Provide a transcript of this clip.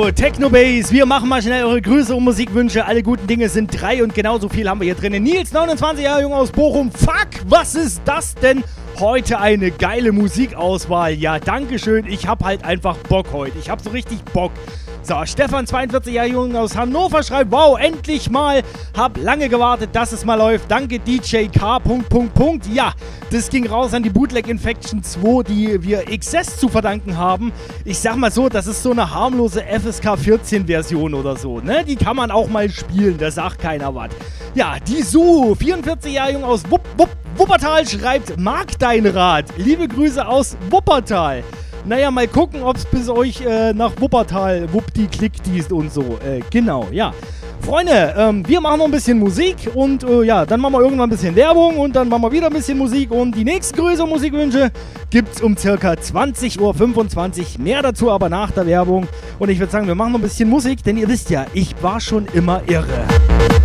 So, Technobase, wir machen mal schnell eure Grüße und Musikwünsche. Alle guten Dinge sind 3 und genauso viel haben wir hier drin. Nils, 29 Jahre jung aus Bochum. Fuck, was ist das denn? Heute eine geile Musikauswahl. Ja, dankeschön. Ich hab halt einfach Bock heute. Ich hab so richtig Bock. So, Stefan, 42 Jahre jung aus Hannover, schreibt, wow, endlich mal. Hab lange gewartet, dass es mal läuft. Danke, DJ K. Ja, das ging raus an die Bootleg Infection 2, die wir XS zu verdanken haben. Ich sag mal so, das ist so eine harmlose FSK 14 Version oder so, ne? Die kann man auch mal spielen, da sagt keiner was. Ja, die Su, 44 Jahre jung aus Wuppertal, schreibt, mag dein Rat. Liebe Grüße aus Wuppertal. Naja, mal gucken, ob es bis euch nach Wuppertal wuppdi-klick-diest und so. Genau, ja. Freunde, wir machen noch ein bisschen Musik und ja, dann machen wir irgendwann ein bisschen Werbung und dann machen wir wieder ein bisschen Musik und die nächsten Grüße und Musikwünsche gibt's um circa 20.25 Uhr. Mehr dazu aber nach der Werbung. Und ich würde sagen, wir machen noch ein bisschen Musik, denn ihr wisst ja, ich war schon immer irre.